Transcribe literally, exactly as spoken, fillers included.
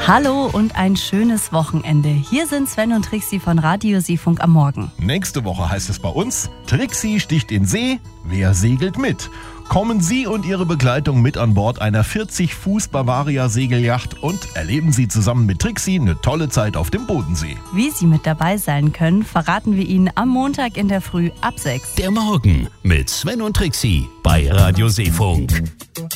Hallo und ein schönes Wochenende. Hier sind Sven und Trixi von Radio Seefunk am Morgen. Nächste Woche heißt es bei uns, Trixi sticht in See, wer segelt mit? Kommen Sie und Ihre Begleitung mit an Bord einer vierzig Fuß Bavaria Segelyacht und erleben Sie zusammen mit Trixi eine tolle Zeit auf dem Bodensee. Wie Sie mit dabei sein können, verraten wir Ihnen am Montag in der Früh ab sechs. Der Morgen mit Sven und Trixi bei Radio Seefunk.